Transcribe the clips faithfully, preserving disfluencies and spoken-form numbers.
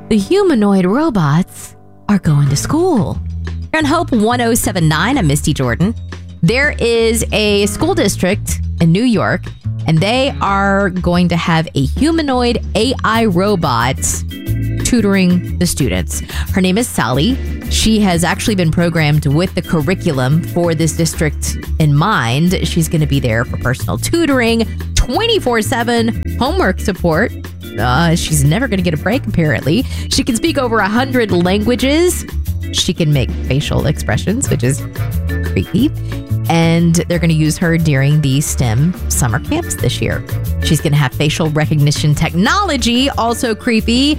the humanoid robots are going to school. Here on Hope one oh seven point nine, I'm Misty Jordan. There is a school district in New York, and they are going to have a humanoid A I robot tutoring the students. Her name is Sally. She has actually been programmed with the curriculum for this district in mind. She's going to be there for personal tutoring, twenty-four seven homework support. Uh, she's never going to get a break, apparently. She can speak over one hundred languages. She can make facial expressions, which is creepy. And they're going to use her during the STEM summer camps this year. She's going to have facial recognition technology, also creepy.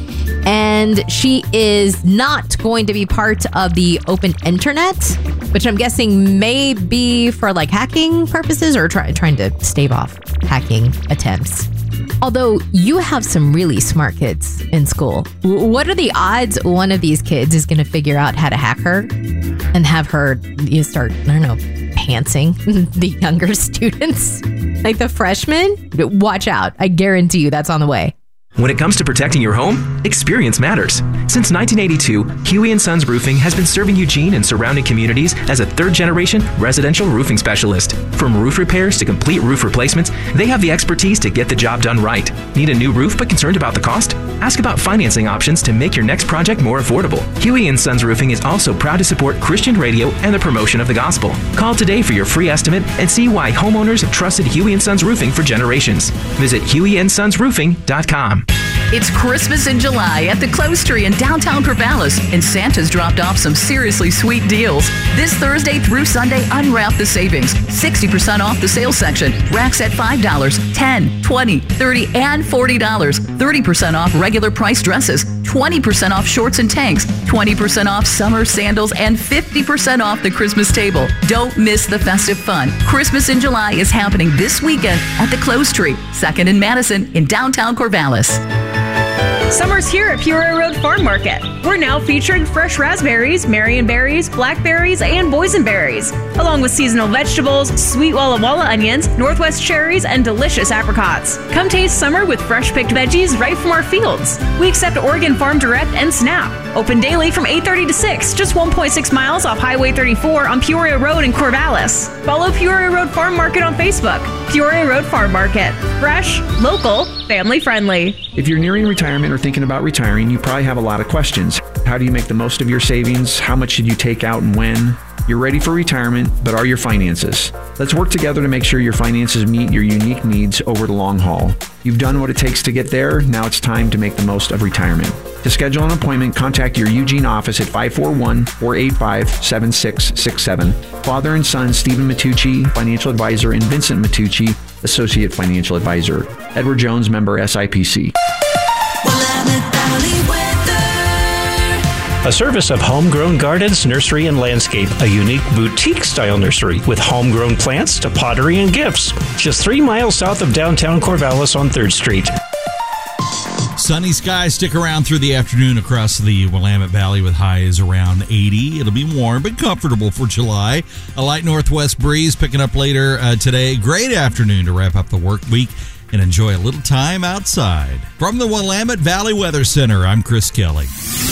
And she is not going to be part of the open internet, which I'm guessing may be for like hacking purposes or try, trying to stave off hacking attempts. Although you have some really smart kids in school. What are the odds one of these kids is going to figure out how to hack her and have her you start, I don't know, pantsing the younger students, like the freshmen? Watch out. I guarantee you that's on the way. When it comes to protecting your home, experience matters. Since nineteen eighty-two, Huey and Sons Roofing has been serving Eugene and surrounding communities as a third-generation residential roofing specialist. From roof repairs to complete roof replacements, they have the expertise to get the job done right. Need a new roof but concerned about the cost? Ask about financing options to make your next project more affordable. Huey and Sons Roofing is also proud to support Christian radio and the promotion of the gospel. Call today for your free estimate and see why homeowners have trusted Huey and Sons Roofing for generations. Visit huey and sons roofing dot com. It's Christmas in July at the Close Tree in downtown Corvallis, and Santa's dropped off some seriously sweet deals. This Thursday through Sunday, unwrap the savings. sixty percent off the sales section. Racks at five dollars, ten dollars, twenty dollars, thirty dollars, and forty dollars. thirty percent off regular price dresses. twenty percent off shorts and tanks. twenty percent off summer sandals, and fifty percent off the Christmas table. Don't miss the festive fun. Christmas in July is happening this weekend at the Close Tree, second and Madison in downtown Corvallis. Summer's here at Peoria Road Farm Market. We're now featuring fresh raspberries, Marion berries, blackberries, and boysenberries, along with seasonal vegetables, sweet Walla Walla onions, Northwest cherries, and delicious apricots. Come taste summer with fresh-picked veggies right from our fields. We accept Oregon Farm Direct and SNAP. Open daily from eight thirty to six, just one point six miles off Highway thirty-four on Peoria Road in Corvallis. Follow Peoria Road Farm Market on Facebook. Peoria Road Farm Market. Fresh, local, family-friendly. If you're nearing retirement or thinking about retiring, you probably have a lot of questions. How do you make the most of your savings? How much should you take out and when? You're ready for retirement, but are your finances? Let's work together to make sure your finances meet your unique needs over the long haul. You've done what it takes to get there. Now it's time to make the most of retirement. To schedule an appointment, contact your Eugene office at five four one, four eight five, seven six six seven. Father and son, Stephen Matucci, financial advisor, and Vincent Matucci, associate financial advisor. Edward Jones, member S I P C. A service of Homegrown Gardens, Nursery and Landscape, a unique boutique-style nursery with homegrown plants to pottery and gifts. Just three miles south of downtown Corvallis on third Street. Sunny skies stick around through the afternoon across the Willamette Valley with highs around eighty. It'll be warm but comfortable for July. A light northwest breeze picking up later uh, today. Great afternoon to wrap up the work week and enjoy a little time outside. From the Willamette Valley Weather Center, I'm Chris Kelly.